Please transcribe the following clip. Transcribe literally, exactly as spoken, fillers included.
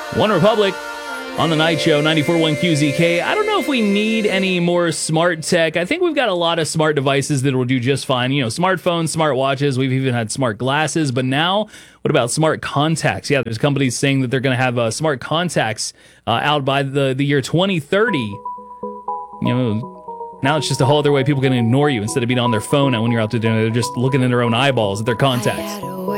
One Republic on the Night Show, ninety-four point one Q Z K. I don't know if we need any more smart tech. I think we've got a lot of smart devices that will do just fine. You know, smartphones, smart watches. We've even had smart glasses. But now, what about smart contacts? Yeah, there's companies saying that they're going to have uh, smart contacts uh, out by the, the year twenty thirty. You know, now it's just a whole other way people can ignore you instead of being on their phone. And when you're out to dinner, they're just looking in their own eyeballs at their contacts.